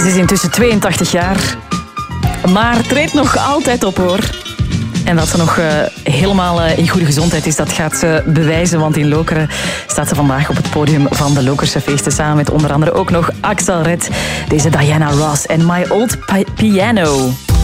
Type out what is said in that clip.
Ze is intussen 82 jaar, maar treedt nog altijd op, hoor. En dat ze nog helemaal in goede gezondheid is, dat gaat ze bewijzen. Want in Lokeren staat ze vandaag op het podium van de Lokerse feesten. Samen met onder andere ook nog Axel Red, deze Diana Ross en My Old Piano.